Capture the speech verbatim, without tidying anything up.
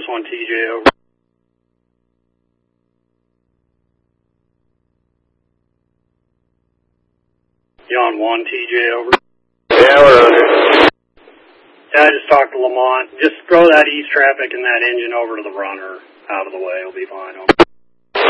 one T J over. You on one T J over? Yeah, we're under. Yeah, I just talked to Lamont. Just throw that east traffic and that engine over to the runner out of the way. It'll be fine.